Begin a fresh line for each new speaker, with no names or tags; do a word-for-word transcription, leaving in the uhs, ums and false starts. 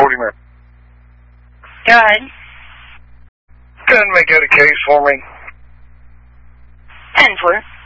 forty minutes.
Go ahead.
Go ahead and make out a case for me.
ten four.